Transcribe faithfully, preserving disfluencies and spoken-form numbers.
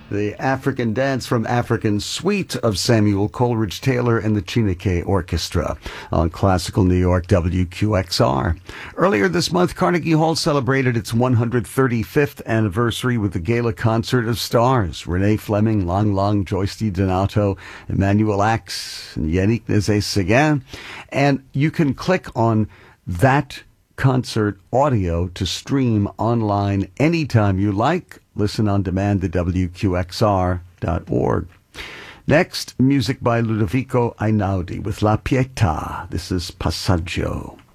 The African Dance from African Suite of Samuel Coleridge Taylor and the Chineke Orchestra on Classical New York W Q X R. Earlier this month, Carnegie Hall celebrated its one hundred thirty-fifth anniversary with the Gala Concert of Stars. Renee Fleming, Lang Lang, Joyce DiDonato, Emmanuel Axe, and Yannick Nézet-Séguin. And you can click on that concert audio to stream online anytime you like. Listen on demand at W Q X R dot org. Next, music by Ludovico Einaudi with La Pietà. This is Passaggio.